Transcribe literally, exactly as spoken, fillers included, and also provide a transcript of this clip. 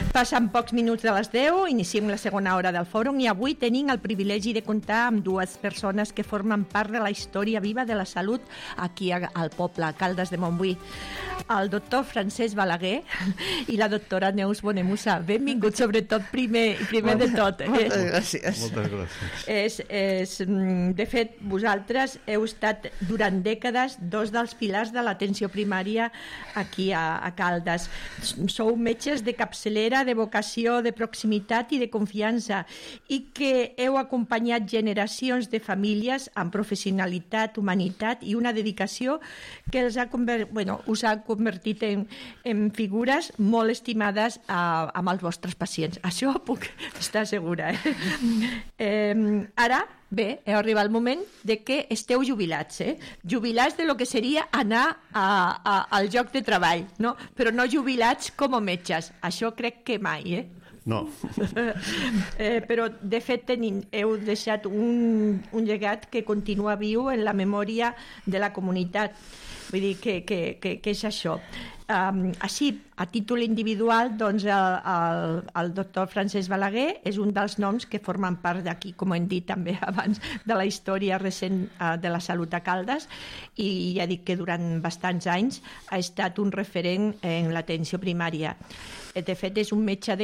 Passen pocs minuts de les deu, iniciem la segona hora del fòrum i avui tenim el privilegi de comptar amb dues persones que formen part de la història viva de la salut aquí al poble, a Caldes de Montbui. El doctor Francesc Balaguer i la doctora Neus Bonemusa. Benvinguts, sobretot, primer, primer de tot. Moltes gràcies. Moltes gràcies. És, és, de fet, vosaltres heu estat durant dècades dos dels pilars de l'atenció primària aquí a, a Caldes. Sou metges de capçalera, de vocació, de proximitat i de confiança, i que heu acompanyat generacions de famílies amb professionalitat, humanitat i una dedicació que els ha convertit, bueno, us ha convertit en, en figures molt estimades a, amb els vostres pacients. Això puc estar segura. Eh? eh, ara, bé, heu arribat el moment de que esteu jubilats, eh? Jubilats de lo que seria anar a, a, al lloc de treball, no? Però no jubilats com a metges. Això crec que mai, eh? No. eh, però, de fet, tenim, heu deixat un, un llegat que continua viu en la memòria de la comunitat. Vull dir que, que, que, que és això. Um, així, a títol individual, doncs el, el, el doctor Francesc Balaguer és un dels noms que formen part d'aquí, com hem dit també abans, de la història recent uh, de la salut a Caldes, i ja dic que durant bastants anys ha estat un referent en l'atenció primària. De fet, és un metge de